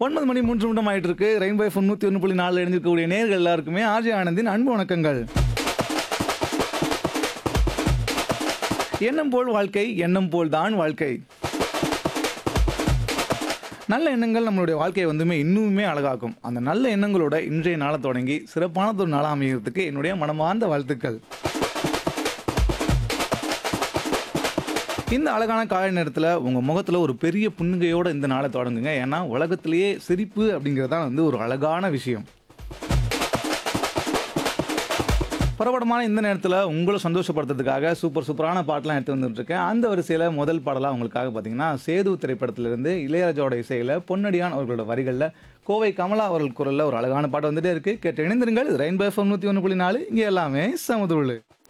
9 மணி 3 நிமிடம் ஆயிட்டு இருக்கு. ரெயின்போ எஃப்எம் 101.4 எழுந்திருக்கக்கூடிய நேயர்கள் எல்லாருக்குமே ஆர்ஜே ஆனந்தின் அன்பு வணக்கங்கள். எண்ணம் போல் வாழ்க்கை, எண்ணம் போல் தான் வாழ்க்கை. நல்ல எண்ணங்கள் நம்மளுடைய வாழ்க்கையை இன்னுமே அழகாக்கும். அந்த நல்ல எண்ணங்களோட இன்றைய நாளை தொடங்கி சிறப்பானதொரு நாளாக அமைகிறதுக்கு என்னுடைய மனமார்ந்த வாழ்த்துக்கள். இந்த அழகான காலை நேரத்தில் உங்கள் முகத்தில் ஒரு பெரிய புன்னகையோடு இந்த நாளை தொடங்குங்க. ஏன்னா உலகத்திலேயே சிரிப்பு அப்படிங்கிறது தான் ஒரு அழகான விஷயம். பரபரமான இந்த நேரத்தில் உங்களை சந்தோஷப்படுத்துறதுக்காக சூப்பரான பாட்டெலாம் எடுத்து வந்துட்டுருக்கேன். அந்த வரிசையில் முதல் பாடலாக உங்களுக்காக பார்த்தீங்கன்னா சேது திரைப்படத்திலிருந்து இளையராஜாவோட இசையில் பொன்னடியான் அவர்களோட வரிகளில் கோவை கமலா அவர்கள் குரலில் ஒரு அழகான பாட்டு வந்துட்டே இருக்குது. கேட்டு இணைந்திருங்கள். ரெயின்போ எஃப்எம் 101.4 இங்கே எல்லாமே சமதுள்ளு.